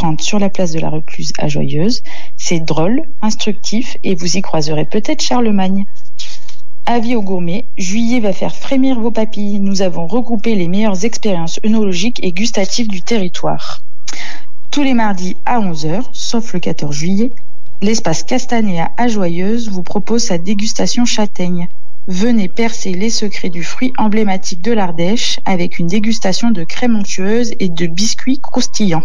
13h30 sur la place de la Recluse à Joyeuse. C'est drôle, instructif et vous y croiserez peut-être Charlemagne. Avis aux gourmets, juillet va faire frémir vos papilles. Nous avons regroupé les meilleures expériences œnologiques et gustatives du territoire. Tous les mardis à 11h, sauf le 14 juillet, l'espace Castanéa à Joyeuse vous propose sa dégustation châtaigne. Venez percer les secrets du fruit emblématique de l'Ardèche avec une dégustation de crème onctueuse et de biscuits croustillants.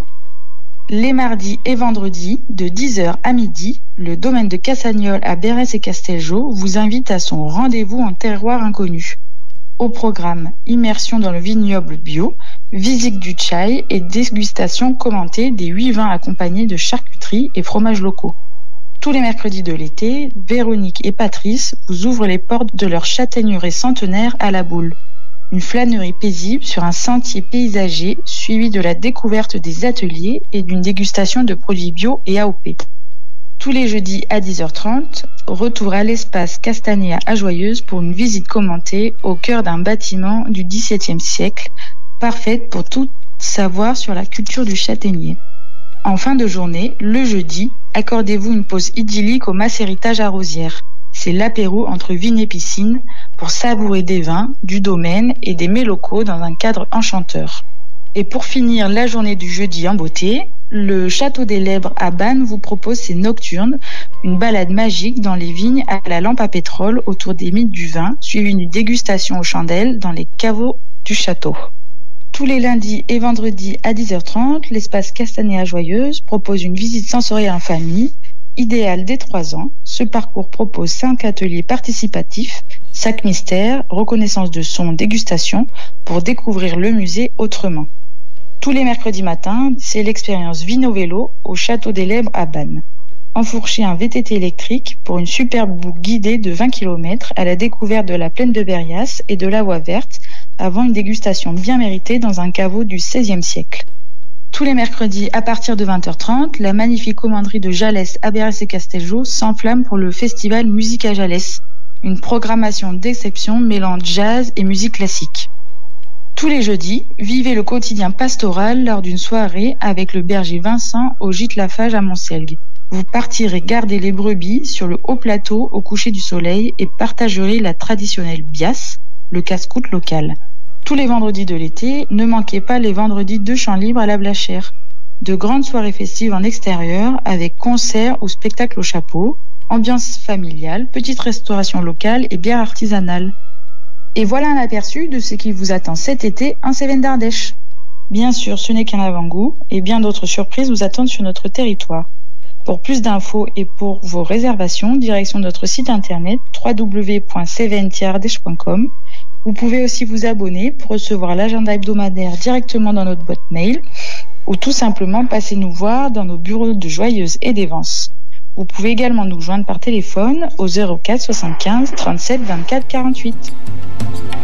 Les mardis et vendredis, de 10h à midi, le domaine de Cassagnol à Bérès et Castelgeau vous invite à son rendez-vous en terroir inconnu. Au programme, immersion dans le vignoble bio, visite du tchai et dégustation commentée des 8 vins accompagnés de charcuterie et fromages locaux. Tous les mercredis de l'été, Véronique et Patrice vous ouvrent les portes de leur châtaigneraie centenaire à la Boule. Une flânerie paisible sur un sentier paysager suivi de la découverte des ateliers et d'une dégustation de produits bio et AOP. Tous les jeudis à 10h30, retour à l'espace Castanéa à Joyeuse pour une visite commentée au cœur d'un bâtiment du XVIIe siècle, parfaite pour tout savoir sur la culture du châtaignier. En fin de journée, le jeudi, accordez-vous une pause idyllique au Macéritage à Rosières. C'est l'apéro entre vigne et piscine pour savourer des vins, du domaine et des mets locaux dans un cadre enchanteur. Et pour finir la journée du jeudi en beauté, le Château des Lèbres à Bannes vous propose ses nocturnes, une balade magique dans les vignes à la lampe à pétrole autour des mythes du vin, suivie d'une dégustation aux chandelles dans les caveaux du château. Tous les lundis et vendredis à 10h30, l'espace Castanéa Joyeuse propose une visite sensorielle en famille, idéale dès 3 ans. Ce parcours propose 5 ateliers participatifs, sac mystère, reconnaissance de son, dégustation, pour découvrir le musée autrement. Tous les mercredis matins, c'est l'expérience Vino Vélo au Château des Lèbres à Bannes. Enfourchez un VTT électrique pour une superbe boucle guidée de 20 km à la découverte de la plaine de Berrias et de la Voie Verte, avant une dégustation bien méritée dans un caveau du XVIe siècle. Tous les mercredis à partir de 20h30, la magnifique commanderie de Jalès à Bérès et Castelgeau s'enflamme pour le festival Musique à Jalès, une programmation d'exception mêlant jazz et musique classique. Tous les jeudis, vivez le quotidien pastoral lors d'une soirée avec le berger Vincent au gîte Lafage à Montselgue. Vous partirez garder les brebis sur le haut plateau au coucher du soleil et partagerez la traditionnelle biasse, le casse-croûte local. Tous les vendredis de l'été, ne manquez pas les vendredis de chant libre à la Blachère. De grandes soirées festives en extérieur avec concerts ou spectacles au chapeau, ambiance familiale, petite restauration locale et bière artisanale. Et voilà un aperçu de ce qui vous attend cet été en Cévennes d'Ardèche. Bien sûr, ce n'est qu'un avant-goût et bien d'autres surprises vous attendent sur notre territoire. Pour plus d'infos et pour vos réservations, direction notre site internet www.cevennes-ardèche.com. Vous pouvez aussi vous abonner pour recevoir l'agenda hebdomadaire directement dans notre boîte mail ou tout simplement passer nous voir dans nos bureaux de Joyeuse et d'Évence. Vous pouvez également nous joindre par téléphone au 04 75 37 24 48.